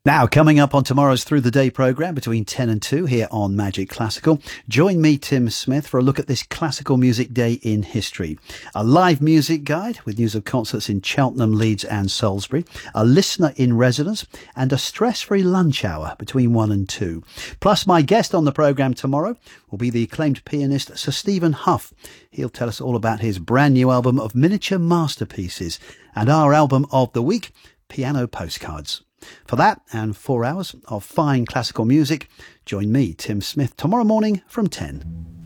Now, coming up on tomorrow's Through the Day programme between 10 and 2 here on Magic Classical, join me, Tim Smith, for a look at this classical music day in history. A live music guide with news of concerts in Cheltenham, Leeds and Salisbury, a listener in residence, and a stress-free lunch hour between 1 and 2. Plus, my guest on the programme tomorrow will be the acclaimed pianist Sir Stephen Hough. He'll tell us all about his brand new album of miniature masterpieces and our album of the week, Piano Postcards. For that and 4 hours of fine classical music, join me, Tim Smith, tomorrow morning from 10.